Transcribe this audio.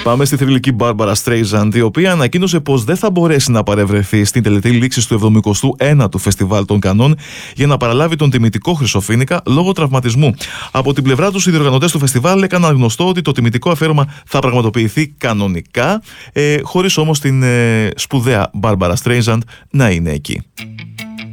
Πάμε στη θρυλική Μπάρμπαρα Στρέιζαντ, η οποία ανακοίνωσε πως δεν θα μπορέσει να παρευρεθεί στην τελετή λήξης του 79ου Φεστιβάλ των Κανών για να παραλάβει τον τιμητικό Χρυσοφοίνικα λόγω τραυματισμού. Από την πλευρά τους, οι διοργανωτές του φεστιβάλ έκαναν γνωστό ότι το τιμητικό αφιέρωμα θα πραγματοποιηθεί κανονικά, χωρίς όμως την σπουδαία Μπάρμπαρα Στρέιζαντ να είναι εκεί.